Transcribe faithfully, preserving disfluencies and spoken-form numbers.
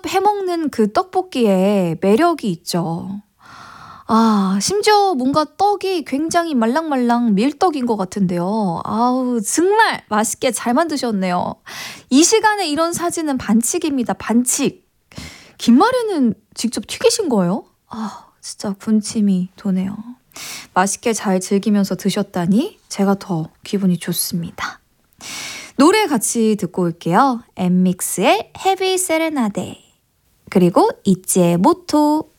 직접 해먹는 그 떡볶이에 매력이 있죠. 아, 심지어 뭔가 떡이 굉장히 말랑말랑 밀떡인 것 같은데요. 아우, 정말 맛있게 잘 만드셨네요. 이 시간에 이런 사진은 반칙입니다. 반칙. 김말이는 직접 튀기신 거예요? 아, 진짜 군침이 도네요. 맛있게 잘 즐기면서 드셨다니 제가 더 기분이 좋습니다. 노래 같이 듣고 올게요. 엠믹스의 헤비 세레나데, 그리고 이지의 모토.